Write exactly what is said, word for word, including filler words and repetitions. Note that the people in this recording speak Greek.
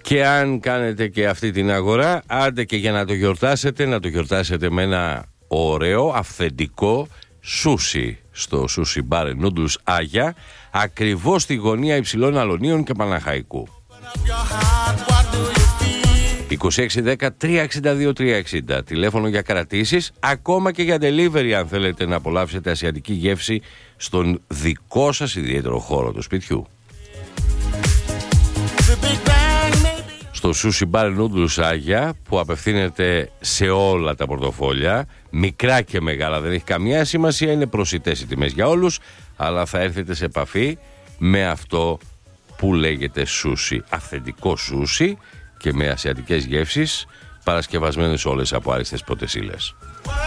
Και αν κάνετε και αυτή την αγορά, άντε και για να το γιορτάσετε, να το γιορτάσετε με ένα ωραίο, αυθεντικό σούσι στο Sushi Bar and Noodles Άγια, ακριβώς στη γωνία Υψηλών Αλωνίων και Παναχαϊκού. είκοσι έξι δέκα τριακόσια εξήντα δύο τριακόσια εξήντα, τηλέφωνο για κρατήσεις, ακόμα και για delivery αν θέλετε να απολαύσετε ασιατική γεύση στον δικό σας ιδιαίτερο χώρο του σπιτιού. Στο Sushi Bar and Noodles Άγια, που απευθύνεται σε όλα τα πορτοφόλια, μικρά και μεγάλα, δεν έχει καμία σημασία, είναι προσιτές οι τιμές για όλους, αλλά θα έρθετε σε επαφή με αυτό που λέγεται σούσι, αυθεντικό σούσι και με ασιατικές γεύσεις, παρασκευασμένες όλες από άριστες πρωτεσίλες.